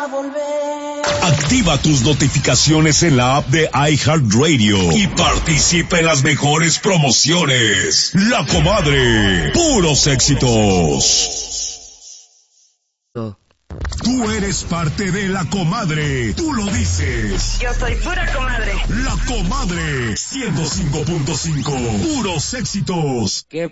volver. Activa tus notificaciones en la app de iHeartRadio y participa en las mejores promociones. La Comadre, puros éxitos. Tú eres parte de La Comadre, tú lo dices. Yo soy pura comadre. La Comadre, 105.5, puros éxitos. ¿Qué